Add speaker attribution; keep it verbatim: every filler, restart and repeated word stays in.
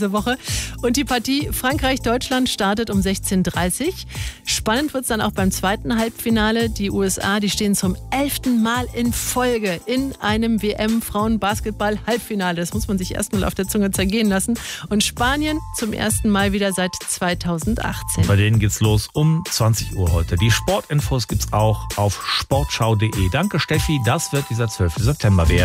Speaker 1: diese Woche. Und die Partie Frankreich-Deutschland startet um sechzehn Uhr dreißig. Spannend wird es dann auch beim zweiten Halbfinale. Die U S A, die stehen zum elften Mal in Folge in einem W M-Frauen-Basketball-Halbfinale. Das muss man sich erstmal auf der Zunge zergehen lassen. Und Spanien zum ersten Mal wieder seit zweitausendachtzehn.
Speaker 2: Bei denen geht's los um zwanzig Uhr heute. Die Sportinfos gibt's auch auf sportschau punkt de. Danke, Steffi. Das wird dieser zwölfte September werden.